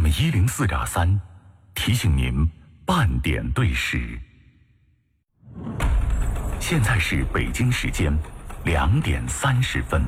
FM 104.3，提醒您半点对时。现在是北京时间2点30分。